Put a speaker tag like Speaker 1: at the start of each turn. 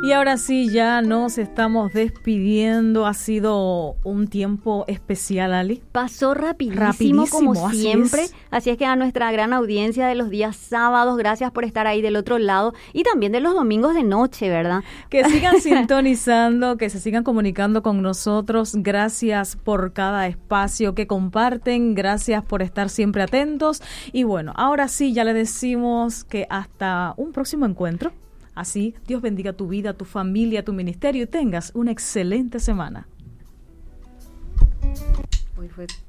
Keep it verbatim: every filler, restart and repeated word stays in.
Speaker 1: Y ahora sí, ya nos estamos despidiendo. Ha sido un tiempo especial, Ali.
Speaker 2: Pasó rapidísimo,
Speaker 1: Rapidísimo
Speaker 2: como
Speaker 1: así
Speaker 2: siempre.
Speaker 1: Es.
Speaker 2: Así es que a nuestra gran audiencia de los días sábados, gracias por estar ahí del otro lado. Y también de los domingos de noche, ¿verdad?
Speaker 1: Que sigan sintonizando, que se sigan comunicando con nosotros. Gracias por cada espacio que comparten. Gracias por estar siempre atentos. Y bueno, ahora sí, ya le decimos que hasta un próximo encuentro. Así, Dios bendiga tu vida, tu familia, tu ministerio y tengas una excelente semana.
Speaker 2: Hoy fue